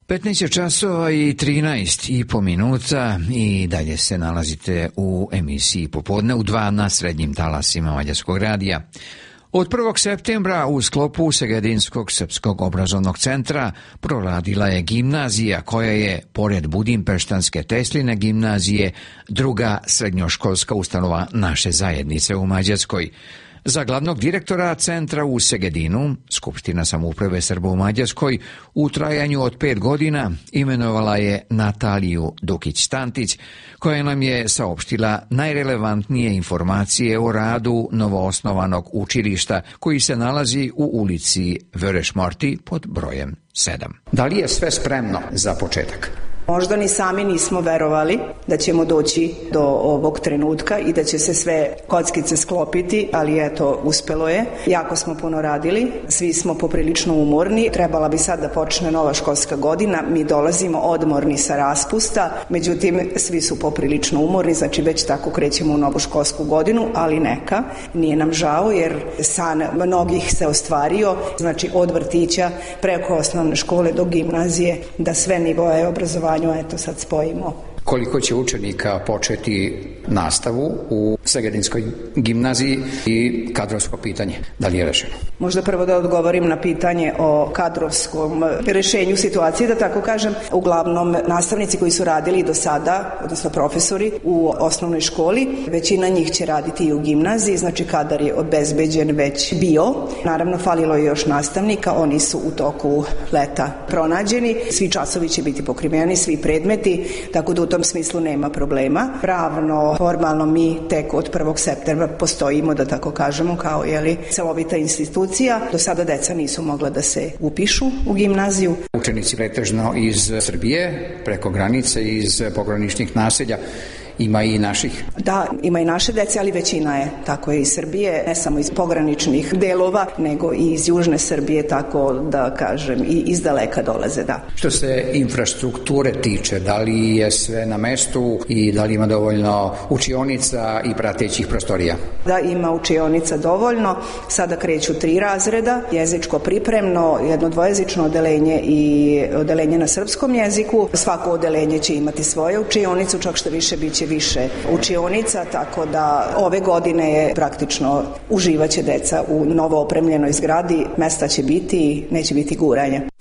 15 časova i 13,5 minuta i dalje se nalazite u emisiji Popodne u 2 na srednjim talasima Mađarskog radija. Od 1. septembra u sklopu Segedinskog srpskog obrazovnog centra proradila je gimnazija koja je, pored budimpeštanske Tesline gimnazije, druga srednjoškolska ustanova naše zajednice u Mađarskoj. Za glavnog direktora centra u Segedinu, Skupština samouprave Srba u Mađarskoj, u trajanju od 5 godina imenovala je Nataliju Dukić-Stantić, koja nam je saopštila najrelevantnije informacije o radu novoosnovanog učilišta koji se nalazi u ulici Vörešmorti pod brojem 7. Da li je sve spremno za početak? Možda ni sami nismo verovali da ćemo doći do ovog trenutka i da će se sve kockice sklopiti, ali eto, uspelo je. Jako smo puno radili, svi smo poprilično umorni. Trebala bi sad da počne nova školska godina, mi dolazimo odmorni sa raspusta, međutim, svi su poprilično umorni, znači već tako krećemo u novu školsku godinu, ali neka, nije nam žao jer san mnogih se ostvario, znači od vrtića preko osnovne škole do gimnazije, da sve nivoe obrazovanja eto sad spojimo. Koliko će učenika početi nastavu u Segedinskoj gimnaziji i kadrovsko pitanje? Da li je rešeno? Možda prvo da odgovorim na pitanje o kadrovskom rešenju situacije, da tako kažem. Uglavnom, nastavnici koji su radili do sada, odnosno profesori u osnovnoj školi, većina njih će raditi i u gimnaziji, znači kadar je obezbeđen već bio. Naravno, falilo je još nastavnika, oni su u toku leta pronađeni. Svi časovi će biti pokriveni, svi predmeti, tako da u tom smislu nema problema. Pravno, formalno mi tek od 1. septembra postojimo, da tako kažemo, kao celovita institucija. Do sada deca nisu mogla da se upišu u gimnaziju. Učenici pretežno iz Srbije, preko granice, iz pograničnih naselja. Ima i naših? Da, ima i naše dece, ali većina je tako je iz Srbije, ne samo iz pograničnih delova, nego i iz južne Srbije, tako da kažem, i iz daleka dolaze, da. Što se infrastrukture tiče, da li je sve na mestu i da li ima dovoljno učionica i pratećih prostorija? Da, ima učionica dovoljno, sada kreću 3 razreda, jezičko pripremno, jedno dvojezično odeljenje i odeljenje na srpskom jeziku. Svako odeljenje će imati svoju učionicu, čak što više biće više učionica, tako da ove godine je praktično uživaće deca u novo opremljenoj zgradi, mesta će biti i neće biti guranja.